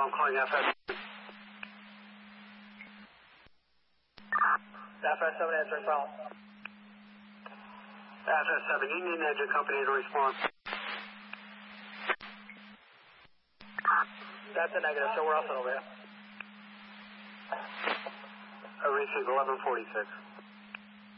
I'm calling FS. FS7 answering call. FS7, Union Engine Company to respond. That's a negative, so we're also over here. I received 1146.